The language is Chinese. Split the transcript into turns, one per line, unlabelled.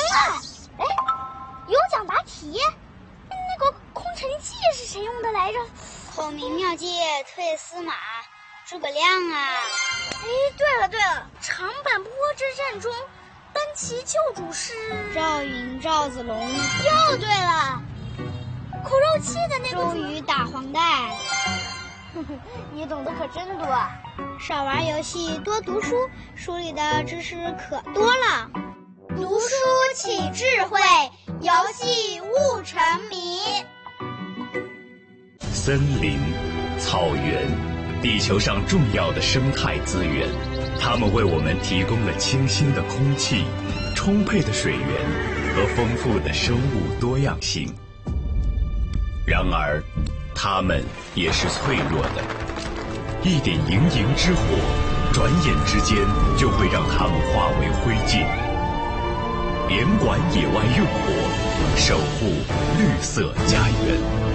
了！哎，有奖答题，那个空城计是谁用的来着？
孔明妙计退司马，诸葛亮啊！
哎，对了，长坂坡之战中，单骑救主是
赵云、赵子龙。
又对了，口肉器的那个
周瑜打黄带。
你懂得可真多。
少玩游戏，多读书，书里的知识可多了。
读书起智慧，游戏悟沉迷。
森林、草原，地球上重要的生态资源，它们为我们提供了清新的空气、充沛的水源和丰富的生物多样性。然而，它们也是脆弱的，一点营营之火，转眼之间就会让它们化为灰烬。联管野外用火，守护绿色家园。